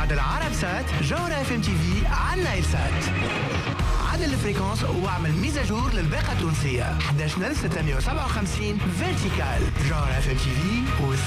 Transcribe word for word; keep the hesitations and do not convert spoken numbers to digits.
بعد العرب سات جوهرة اف ام تي في على نايل سات. عدل الفريكونس واعمل ميزاجور للباقة التونسية. احد عشر ستمية وسبعة وخمسين فيرتيكال. جوهرة اف ام تي في